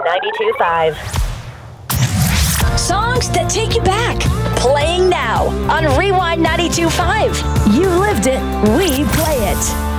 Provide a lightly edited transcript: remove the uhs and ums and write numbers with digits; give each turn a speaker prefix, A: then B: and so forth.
A: 92.5.
B: Songs that take you back. Playing now on Rewind 92.5. You lived it, we play it.